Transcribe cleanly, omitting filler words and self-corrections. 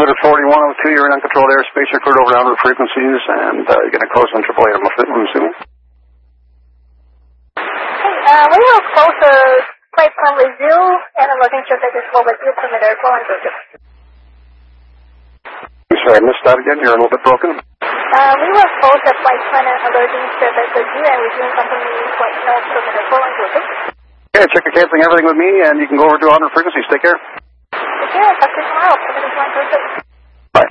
Altimeter 4102, you're in uncontrolled airspace, you're cleared over to 100 frequencies, and you're going to close on 888. I'm assuming. Hey, we will close the flight plan with you, and I'm looking to take this forward to Altimeter 4102. Sorry, I missed that again. You're a little bit broken. We will close the flight plan and alerting service with you, and resume company flight now Altimeter 4102. Okay, check your canceling everything with me, and you can go over to 100 frequencies. Take care. Take care. Talk to you tomorrow. Altimeter 4102.